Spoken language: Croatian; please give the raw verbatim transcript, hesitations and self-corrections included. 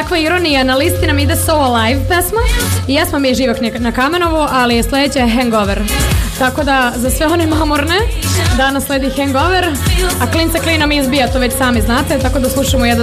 kakva ironija, na listi nam ide Solo Live pesma i jesmo mi Živok na Kamenovu, ali sljedeće je Hangover. Tako da za sve one mamurne danas sledi Hangover, a klinca klina mi izbija, to već sami znate, tako da slušamo jedan